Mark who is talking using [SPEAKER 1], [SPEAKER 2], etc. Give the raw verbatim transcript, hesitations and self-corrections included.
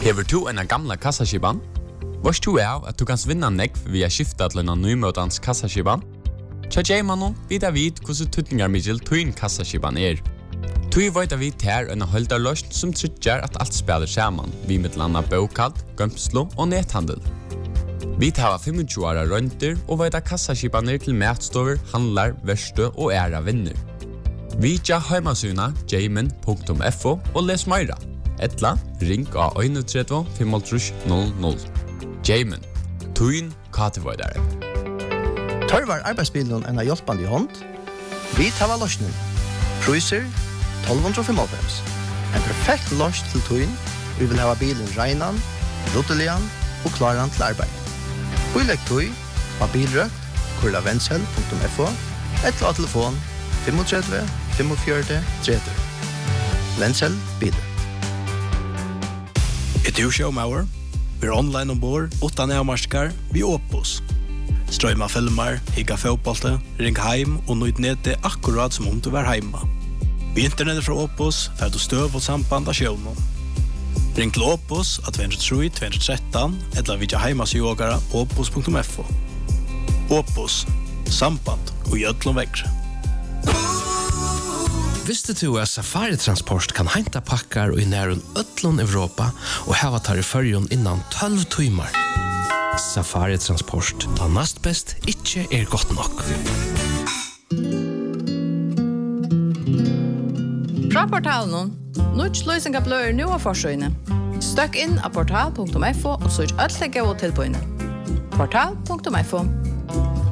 [SPEAKER 1] Hever du en gamla kassaskiban? Vars du er at du kan vinna nekv via skifta til en nymøtans kassaskiban? Tja Jaymanon vidar vid hvordan tutningar middel tuin kassaskiban er. Tui veit vi ter en holdarløst som tryggjar at alt spiller saman, vi med landa bokald, gømslo og nethandel. Vi tar tjuefem åra rønter og veit kassaskibaner til matstover, handlar, verste og æra vinner. Vi tja heimasuna jayman punktum f o og les meira. Etla, ring av tre ett fem null null. Jayman, tuin katevoidare.
[SPEAKER 2] Tørvar arbeidsbilen en av hjelpande i hånd. Vi tar løsningen. Cruiser tolv fem fem. En perfekt løs til tuin. Vi vil ha bilen reinan, rotelian og klaran til arbeid. Bilegg tui, av bilrøkt, kurla vensel punktum f o, etla av telefon tre fem fem fire tre tre. Vensel bilrøkt.
[SPEAKER 3] Er du showmauer? Vi er online ombord, utan avmarskar, vi Opus. Strøyma filmer, higga fotbollte, ring heim og nøyd nede akkurat som om du var heima. Vi internettet fra Opus får du støv og samband av sjøvnen. Ring til Opus av to tre tre to one tre eller vidja heimas i ågara opus punktum f o. Opus, samband og gjødlom vekre.
[SPEAKER 4] Visste du at Safari-transport kan henta pakkar og i nærun ötlun Europa og hava tar i fyrjun innan tolv timmar? Safari-transport, da nast best ikkje er godt nok.
[SPEAKER 5] Fra portalen, Nuts løysinga bløyer nu av forsøyne. Støkk inn av portal punktum f o og søk øtlige og tilbøyne. portal punktum f o